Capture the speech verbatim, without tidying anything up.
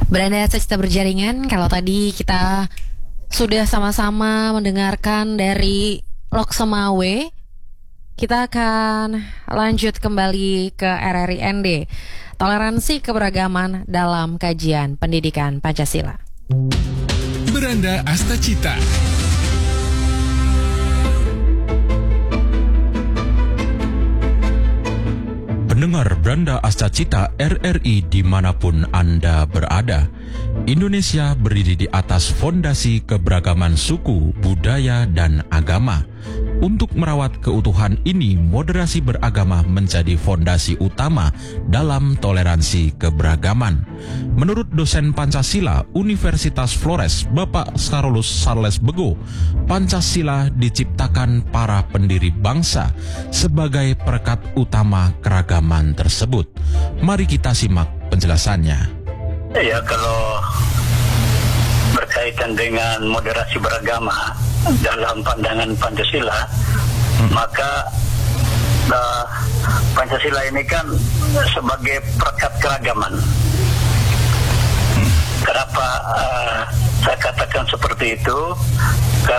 Beranda Cita Berjaringan, kalau tadi kita sudah sama-sama mendengarkan dari Loksemawe, kita akan lanjut kembali ke R R I N D, Toleransi Keberagaman dalam Kajian Pendidikan Pancasila. Beranda Astacita. Pendengar Beranda Astacita R R I dimanapun Anda berada, Indonesia berdiri di atas fondasi keberagaman suku, budaya, dan agama. Untuk merawat keutuhan ini, moderasi beragama menjadi fondasi utama dalam toleransi keberagaman. Menurut dosen Pancasila Universitas Flores, Bapak Sarolus Sarles Bego, Pancasila diciptakan para pendiri bangsa sebagai perekat utama keragaman tersebut. Mari kita simak penjelasannya. Ya, kalau berkaitan dengan moderasi beragama dalam pandangan Pancasila, hmm. maka uh, Pancasila ini kan sebagai perekat keragaman. Hmm. Kenapa uh, saya katakan seperti itu?